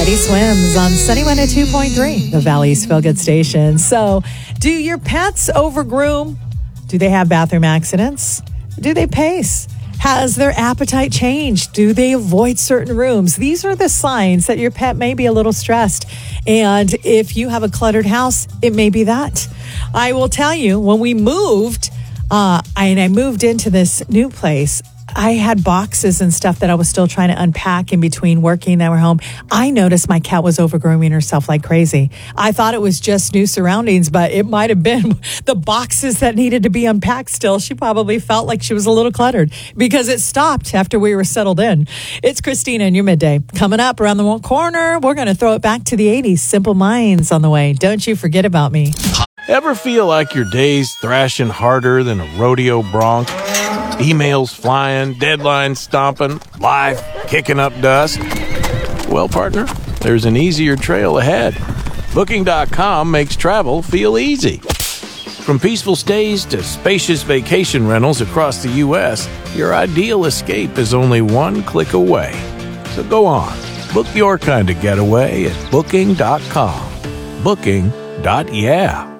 Teddy Swims on Sunny 102.3, the Valley's Feel Good Station. So, do your pets overgroom? Do they have bathroom accidents? Do they pace? Has their appetite changed? Do they avoid certain rooms? These are the signs that your pet may be a little stressed. And if you have a cluttered house, it may be that. I will tell you, when we moved, I moved into this new place, I had boxes and stuff that I was still trying to unpack in between working that were home. I noticed my cat was overgrooming herself like crazy. I thought it was just new surroundings, but it might have been the boxes that needed to be unpacked still. She probably felt like she was a little cluttered because it stopped after we were settled in. It's Christina in your midday. Coming up around the corner, we're going to throw it back to the 80s. Simple Minds on the way. Don't you forget about me. Ever feel like your day's thrashing harder than a rodeo bronc? Emails flying, deadlines stomping, life kicking up dust? Well, partner, there's an easier trail ahead. Booking.com makes travel feel easy. From peaceful stays to spacious vacation rentals across the U.S., your ideal escape is only one click away. So go on, book your kind of getaway at Booking.com. Booking.yeah.